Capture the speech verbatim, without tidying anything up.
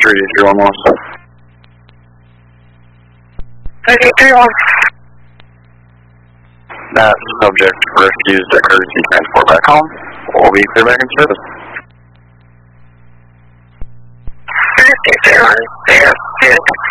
three two one one. three two one. That subject refused emergency transport back home. We'll be clear back in service. three two one zero six.